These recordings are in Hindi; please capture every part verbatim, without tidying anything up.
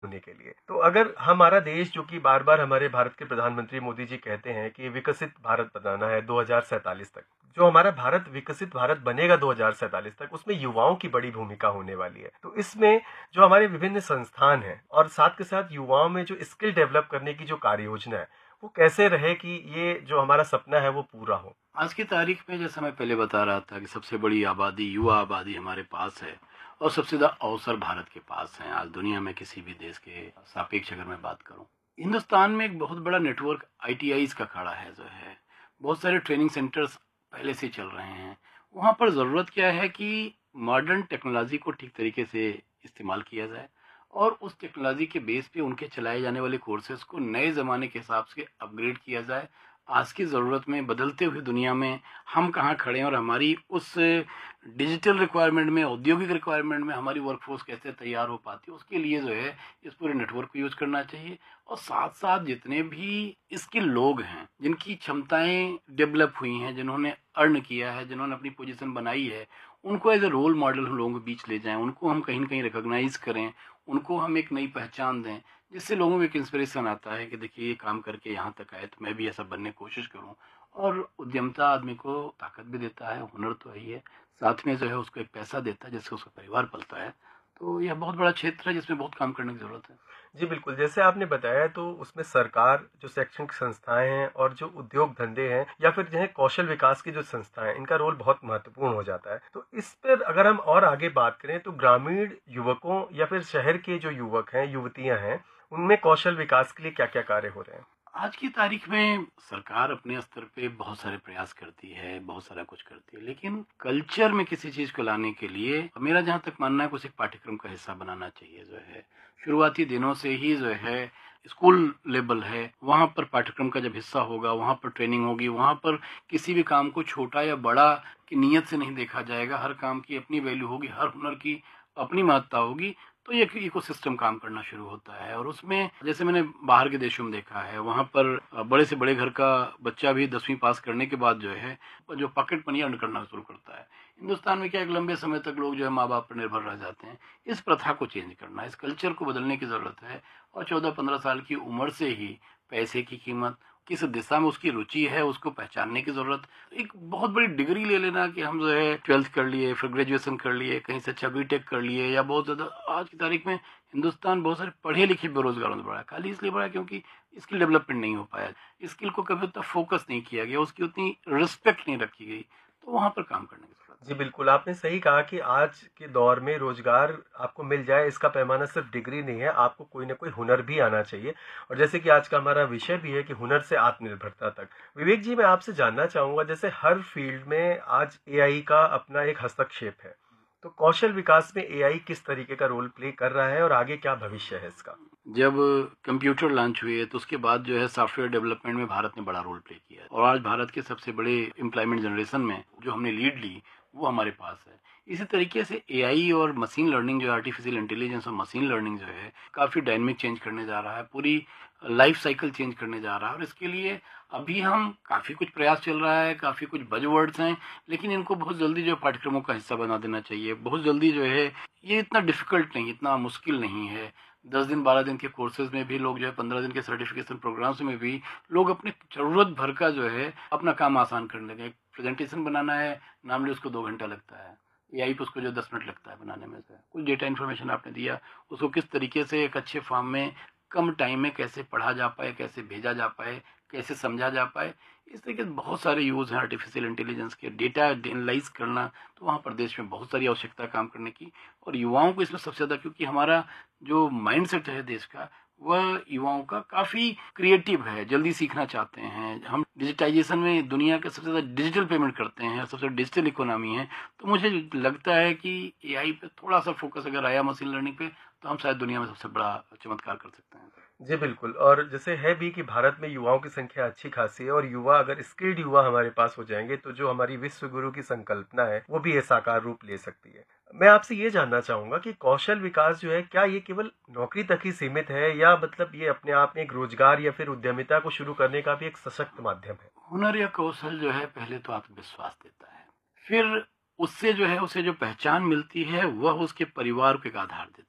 होने के लिए। तो अगर हमारा देश, जो कि बार-बार हमारे भारत के प्रधानमंत्री मोदी जी कहते हैं कि विकसित भारत बनाना है दो हज़ार सैंतालीस तक, जो हमारा भारत विकसित भारत बनेगा दो हज़ार सैंतालीस तक, उसमें युवाओं की बड़ी भूमिका होने वाली है। तो इसमें जो हमारे विभिन्न संस्थान हैं और साथ के साथ युवाओं में जो स्किल डेवलप करने की जो कार्य योजना है, वो कैसे रहे कि ये जो हमारा सपना है वो पूरा हो? आज की तारीख में जैसा मैं पहले बता रहा था कि सबसे बड़ी आबादी युवा आबादी हमारे पास है और सबसे ज़्यादा अवसर भारत के पास हैं। आज दुनिया में किसी भी देश के सापेक्ष अगर मैं बात करूं, हिंदुस्तान में एक बहुत बड़ा नेटवर्क आई टी आईज़ का खड़ा है जो है। बहुत सारे ट्रेनिंग सेंटर्स पहले से चल रहे हैं। वहाँ पर ज़रूरत क्या है कि मॉडर्न टेक्नोलॉजी को ठीक तरीके से इस्तेमाल किया जाए और उस टेक्नोलॉजी के बेस पे उनके चलाए जाने वाले कोर्सेज को नए ज़माने के हिसाब से अपग्रेड किया जाए। आज की ज़रूरत में बदलते हुए दुनिया में हम कहाँ खड़े हैं और हमारी उस डिजिटल रिक्वायरमेंट में, औद्योगिक रिक्वायरमेंट में हमारी वर्कफोर्स कैसे तैयार हो पाती है, उसके लिए जो है इस पूरे नेटवर्क को यूज़ करना चाहिए। और साथ साथ जितने भी स्किल लोग हैं, जिनकी क्षमताएं डेवलप हुई हैं, जिन्होंने अर्न किया है, जिन्होंने अपनी पोजीशन बनाई है, उनको एज ए रोल मॉडल हम लोगों के बीच ले जाएं, उनको हम कहीं ना कहीं रिकॉग्नाइज करें, उनको हम एक नई पहचान दें, जिससे लोगों में एक इंस्पिरेशन आता है कि देखिए ये काम करके यहाँ तक आए तो मैं भी ऐसा बनने की कोशिश करूँ। और उद्यमता आदमी को ताकत भी देता है, हुनर तो है ही है, साथ में जो है उसको एक पैसा देता है जिससे उसका परिवार पलता है। तो यह बहुत बड़ा क्षेत्र है जिसमें बहुत काम करने की ज़रूरत है। जी बिल्कुल, जैसे आपने बताया तो उसमें सरकार, जो शैक्षणिक संस्थाएं हैं और जो उद्योग धंधे हैं या फिर जो है कौशल विकास की जो संस्थाएं हैं, इनका रोल बहुत महत्वपूर्ण हो जाता है। तो इस पर अगर हम और आगे बात करें तो ग्रामीण युवकों या फिर शहर के जो युवक हैं, युवतियां हैं, उनमें कौशल विकास के लिए क्या क्या कार्य हो रहे हैं? आज की तारीख में सरकार अपने स्तर पे बहुत सारे प्रयास करती है, बहुत सारा कुछ करती है, लेकिन कल्चर में किसी चीज़ को लाने के लिए मेरा जहाँ तक मानना है कुछ एक पाठ्यक्रम का हिस्सा बनाना चाहिए जो है। शुरुआती दिनों से ही जो है स्कूल लेवल है, वहाँ पर पाठ्यक्रम का जब हिस्सा होगा, वहाँ पर ट्रेनिंग होगी, वहाँ पर किसी भी काम को छोटा या बड़ा की नीयत से नहीं देखा जाएगा। हर काम की अपनी वैल्यू होगी, हर हुनर की अपनी महत्ता होगी। तो ये इकोसिस्टम काम करना शुरू होता है और उसमें जैसे मैंने बाहर के देशों में देखा है, वहाँ पर बड़े से बड़े घर का बच्चा भी दसवीं पास करने के बाद जो है जो पॉकेट मनी अर्न करना शुरू करता है। हिंदुस्तान में क्या एक लंबे समय तक लोग जो है माँ बाप पर निर्भर रह जाते हैं। इस प्रथा को चेंज करना, इस कल्चर को बदलने की ज़रूरत है और चौदह पंद्रह साल की उम्र से ही पैसे की कीमत, किस दिशा में उसकी रुचि है, उसको पहचानने की ज़रूरत। एक बहुत बड़ी डिग्री ले लेना कि हम जो है ट्वेल्थ कर लिए, फिर ग्रेजुएशन कर लिए, कहीं से अच्छा बीटेक कर लिए, या बहुत ज़्यादा आज की तारीख में हिंदुस्तान बहुत सारे पढ़े लिखे बेरोजगारों से बढ़ा है। खाली इसलिए बढ़ा क्योंकि स्किल डेवलपमेंट नहीं हो पाया, स्किल को कभी उतना फोकस नहीं किया गया, उसकी उतनी रिस्पेक्ट नहीं रखी गई। तो वहाँ पर काम करने की ज़रूरत जी बिल्कुल, आपने सही कहा कि आज के दौर में रोजगार आपको मिल जाए, इसका पैमाना सिर्फ डिग्री नहीं है, आपको कोई ना कोई हुनर भी आना चाहिए। और जैसे कि आज का हमारा विषय भी है कि हुनर से आत्मनिर्भरता तक। विवेक जी, मैं आपसे जानना चाहूंगा, जैसे हर फील्ड में आज ए आई का अपना एक हस्तक्षेप है, तो कौशल विकास में ए आई किस तरीके का रोल प्ले कर रहा है और आगे क्या भविष्य है इसका? है। जब कंप्यूटर लॉन्च हुए तो उसके बाद जो है सॉफ्टवेयर डेवलपमेंट में भारत ने बड़ा रोल प्ले किया है और आज भारत के सबसे बड़े एम्प्लॉयमेंट जनरेशन में जो हमने लीड ली वो हमारे पास है। इसी तरीके से ए आई और मशीन लर्निंग, जो आर्टिफिशियल इंटेलिजेंस और मशीन लर्निंग जो है काफ़ी डायनेमिक चेंज करने जा रहा है, पूरी लाइफ साइकिल चेंज करने जा रहा है। और इसके लिए अभी हम काफ़ी कुछ प्रयास चल रहा है, काफ़ी कुछ बजवर्ड्स हैं, लेकिन इनको बहुत जल्दी जो पाठ्यक्रमों का हिस्सा बना देना चाहिए। बहुत जल्दी जो है, ये इतना डिफिकल्ट नहीं, इतना मुश्किल नहीं है। दस दिन बारह दिन के कोर्सेज में भी लोग जो है, पंद्रह दिन के सर्टिफिकेशन प्रोग्राम्स में भी लोग अपनी ज़रूरत भर का जो है अपना काम आसान करने लगे। एक प्रेजेंटेशन बनाना है, नाम ले, उसको दो घंटा लगता है, ए आई पे उसको जो दस मिनट लगता है बनाने में से। कुछ डेटा इन्फॉर्मेशन आपने दिया, उसको किस तरीके से एक अच्छे फॉर्म में कम टाइम में कैसे पढ़ा जा पाए, कैसे भेजा जा पाए, कैसे समझा जा पाए, इस तरीके से बहुत सारे यूज़ हैं आर्टिफिशियल इंटेलिजेंस के। डेटा एनालाइज करना, तो वहाँ पर देश में बहुत सारी आवश्यकता है काम करने की और युवाओं को इसमें सबसे ज़्यादा, क्योंकि हमारा जो माइंडसेट है देश का, वह युवाओं का काफ़ी क्रिएटिव है, जल्दी सीखना चाहते हैं। हम डिजिटाइजेशन में दुनिया के सबसे ज़्यादा डिजिटल पेमेंट करते हैं, सबसे डिजिटल इकोनॉमी है। तो मुझे लगता है कि ए आई पे थोड़ा सा फोकस अगर आया, मशीन लर्निंग पे, तो हम शायद दुनिया में सबसे बड़ा चमत्कार कर सकते हैं। जी बिल्कुल, और जैसे है भी कि भारत में युवाओं की संख्या अच्छी खासी है और युवा, अगर स्किल्ड युवा हमारे पास हो जाएंगे तो जो हमारी विश्व गुरु की संकल्पना है वो भी ये साकार रूप ले सकती है। मैं आपसे ये जानना चाहूंगा कि कौशल विकास जो है, क्या ये केवल नौकरी तक ही सीमित है या मतलब ये अपने आप में एक रोजगार या फिर उद्यमिता को शुरू करने का भी एक सशक्त माध्यम है? हुनर या कौशल जो है पहले तो आत्मविश्वास देता है, फिर उससे जो है उसे जो पहचान मिलती है वह उसके परिवार को एक आधार देता है।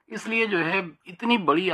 इसलिए जो है इतनी बड़ी